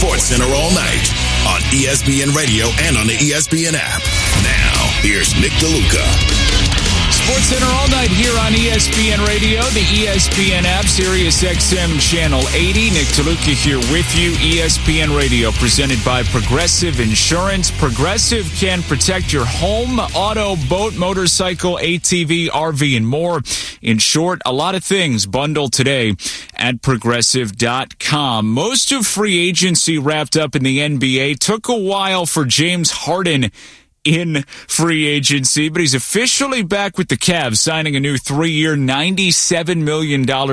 SportsCenter all night on ESPN Radio and on the ESPN app. Now, here's Nick DeLuca. SportsCenter all night here on ESPN Radio, the ESPN app, Sirius XM Channel 80. Nick DeLuca here with you. ESPN Radio presented by Progressive Insurance. Progressive can protect your home, auto, boat, motorcycle, ATV, RV, and more. In short, a lot of things bundled today at Progressive.com. Most of free agency wrapped up in the NBA. Took a while for James Harden in free agency, but he's officially back with the Cavs, signing a new 3-year, $97 million